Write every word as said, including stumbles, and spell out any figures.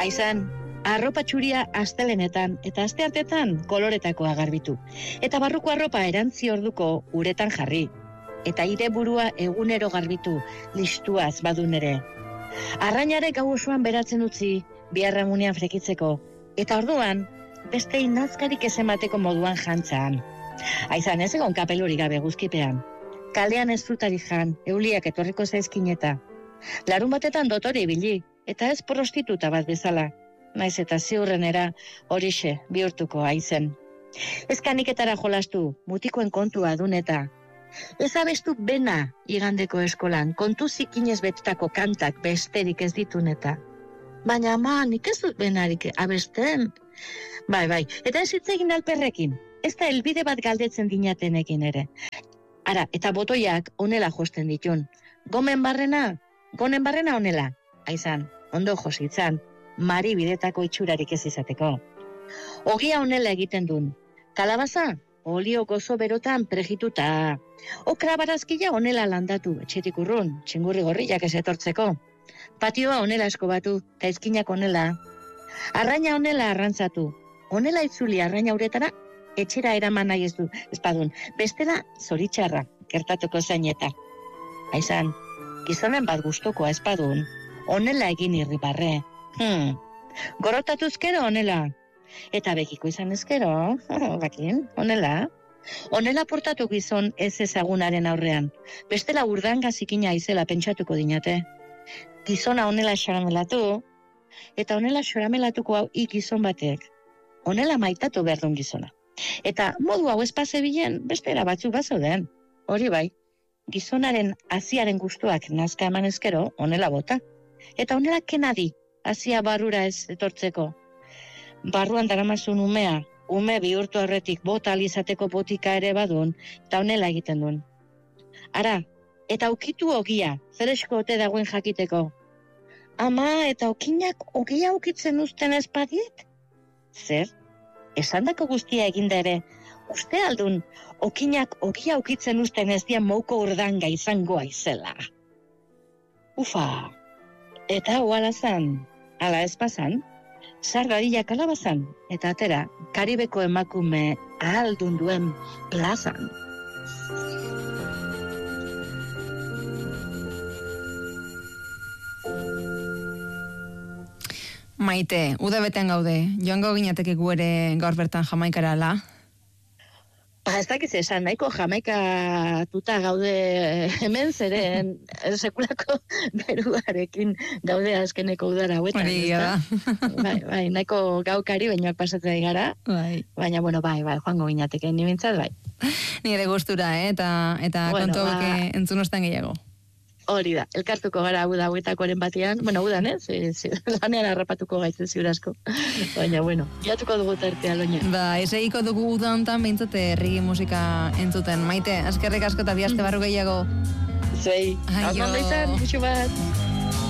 Aizan, arropa txuria astelenetan eta asteartetan koloretakoa garbitu. Eta barruko arropa erantzi orduko uretan jarri. Eta ire burua egunero garbitu, listuaz badun ere. Arrainarek gau osoan beratzen utzi, biharramunean frekitzeko. Eta orduan, beste inazkarik ez emateko moduan jantzaan. Aizan, ez egon kapelurik gabe guzkipean. Kalean ez frutari jan, euliak etorriko zaizkin eta. Larun batetan dotore ibili, eta ez prostituta bat bezala. Naiz eta ziurrenera horixe bihurtuko aizen. Ez kaniketara jolastu, mutikoen kontua dun eta. Ez abestu bena igandeko eskolan, kontu zikinez betetako kantak besterik ez ditun eta. Baina ama, nik ez dut benarik abesten. Bai, bai, eta ez hitzegin alperrekin, ez da helbide bat galdetzen dinatenekin ere. Ara, eta botoiak onela josten ditun. Gomen barrena, gonen barrena onela. Aizan, ondo jositzan, mari bidetako itxurarik ez izateko. Ogia onela egiten dun. Kalabaza, olio gozo berotan prejituta. Okra barazkila onela landatu, etxetik urrun, txingurri gorriak ez etortzeko. Patioa onela eskobatu, eta izkinak onela. Arraina onela arrantzatu. Onela itzuli arraina uretara, etxera eraman nahi ez du, espadun. Bestela, zoritxarra, gertatuko zaineta. Aizan, gizonen bat gustokoa espadun, onela egin irribarre. Hmm. Gorotatuzkero onela. Eta bekiko izan ezkero, bakin, onela. Onela portatu gizon ez ezagunaren aurrean. Bestela urdanga zikina izela pentsatuko dinate. Gizona onela xaramelatu, eta onela xaramelatuko hau ikizon batek. Onela maitatu behar duen gizona. Eta modu hau espase bilen, bestera batzuk bazoden. Hori bai, gizonaren aziaren gustuak nazka eman ezkero, onela bota. Eta onela kenadi, azia barrura ez etortzeko. Barruan daramazun umea, ume bihurtu horretik bota alizateko botika ere badun, eta onela egiten duen. Ara, eta ukitu ogia, zeresko ote dagoen jakiteko. Ama, eta okinak ogia ukitzen uzten espadiet? Zer? Esandako guztia eginda ere, uste aldun, okinak ogia ukitzen uzten ez dian mouko urdanga izango aizela. Ufa, eta hoalazan, ala espazan, sardadila kalabazan, eta atera, Karibeko emakume ahaldun duen plazan. Maite, uda beten gaude, joango ginateke gu ere gaur bertan Jamaikara ala? Ba, ez dakiz esan, nahiko jamaikatuta gaude hemen, zeren sekulako beruarekin gaude azkeneko udara hauetan. Hori da. Bai, bai, nahiko gau karibeñoak pasatzea gara, bai. Baina, bueno, bai, bai, joango ginateke, ni bintzat, bai. Nire gustura, eh? eta, eta bueno, kontu ba... entzun ostan gehiago. Hori da, elkartuko gara hau da huetakoren batean, bueno, udan, ez? Eh? Lanean harrapatuko gaitzen ziurazko. Baina, bueno, jatuko dugu tartea, loina. Ba, ez egiko dugu udantan behintzate errigi musika entzuten. Maite, askerrik asko eta biazte barru gehiago. Zei, hau izan, musu bat.